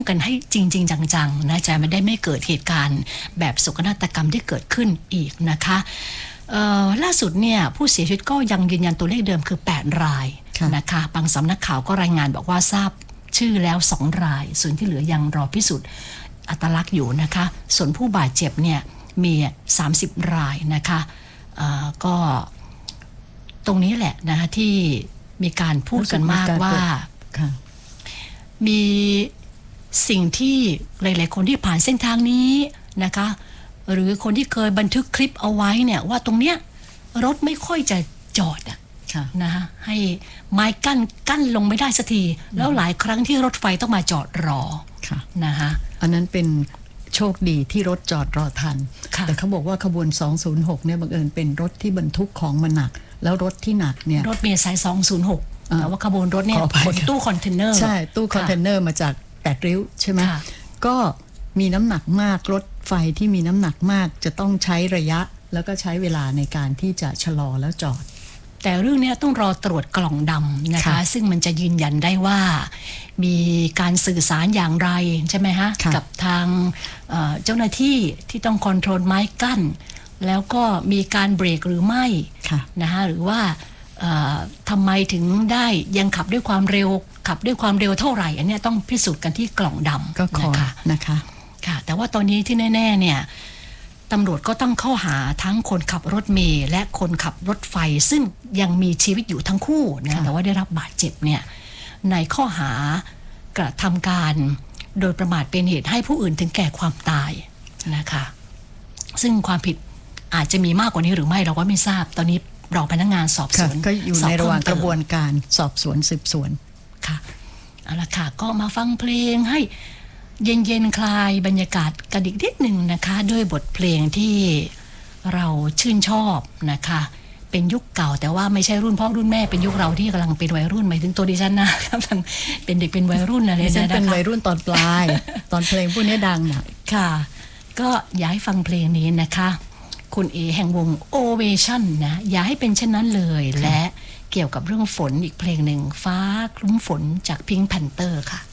กันให้จริงๆจังๆนะจะไม่ได้ไม่เกิดเหตุการณ์แบบโศกนาฏกรรมที่เกิดขึ้นอีกนะคะล่าสุดเนี่ยผู้เสียชีวิตก็ยังยืนยันตัวเลขเดิมคือ8รายนะคะบางสำนักข่าวก็รายงานบอกว่าทราบชื่อแล้ว2รายส่วนที่เหลือยังรอพิสูจน์อัตลักษณ์อยู่นะคะส่วนผู้บาดเจ็บเนี่ยมี30รายนะคะก็ตรงนี้แหละนะคะที่มีการพูดกันมากว่ามีสิ่งที่หลายๆคนที่ผ่านเส้นทางนี้นะคะหรือคนที่เคยบันทึกคลิปเอาไว้เนี่ยว่าตรงเนี้ยรถไม่ค่อยจะจอดนะคะให้ไม้กั้นลงไม่ได้สักทีแล้วหลายครั้งที่รถไฟต้องมาจอดรอนะคะอันนั้นเป็นโชคดีที่รถจอดรอทันแต่เขาบอกว่าขบวน206เนี่ยบังเอิญเป็นรถที่บรรทุกของมาหนักแล้วรถที่หนักเนี่ยรถเมล์สาย206แต่ว่าขบวนรถเนี่ยขนตู้คอนเทนเนอร์ใช่ตู้คอนเทนเนอร์มาจาก8ริ้วใช่ไหมก็มีน้ำหนักมากรถไฟที่มีน้ำหนักมากจะต้องใช้ระยะแล้วก็ใช้เวลาในการที่จะชะลอแล้วจอดแต่เรื่องนี้ต้องรอตรวจกล่องดำนะคะซึ่งมันจะยืนยันได้ว่ามีการสื่อสารอย่างไรใช่ไหมฮะกับทางเจ้าหน้าที่ที่ต้องคอนโทรลไม้กั้นแล้วก็มีการเบรกหรือไม่นะคะหรือว่าทำไมถึงได้ยังขับด้วยความเร็วขับด้วยความเร็วเท่าไหร่อันนี้ต้องพิสูจน์กันที่กล่องดำก็นะคะค่ะแต่ว่าตอนนี้ที่แน่ๆเนี่ยตำรวจก็ต้องเข้าหาทั้งคนขับรถเมล์และคนขับรถไฟซึ่งยังมีชีวิตอยู่ทั้งคู่นะแต่ว่าได้รับบาดเจ็บเนี่ยในข้อหากระทำการโดยประมาทเป็นเหตุให้ผู้อื่นถึงแก่ความตายนะคะซึ่งความผิดอาจจะมีมากกว่านี้หรือไม่เราก็ไม่ทราบตอนนี้รอพนักงานสอบสวนก็อยู่ในระหว่างกระบวนการสอบสวนสืบสวนค่ะเอาละค่ะก็มาฟังเพลงให้เย็นๆคลายบรรยากาศกันอีกนิดหนึ่งนะคะด้วยบทเพลงที่เราชื่นชอบนะคะเป็นยุคเก่าแต่ว่าไม่ใช่รุ่นพ่อรุ่นแม่เป็นยุคเราที่กำลังเป็นวัยรุ่นหมายถึงตัวดิฉันนะกำลังเป็นเด็กเป็นวัยรุ่นอะไรนะคะเป็นวัยรุ่นตอนปลายตอนเพลงพวกนี้ดังค่ะก็อยากให้ฟังเพลงนี้นะคะคุณเอแห่งวง Ovation นะอย่าให้เป็นเช่นนั้นเลยและเกี่ยวกับเรื่องฝนอีกเพลงหนึ่งฟ้าคลุ้มฝนจาก Pink Panther ค่ะ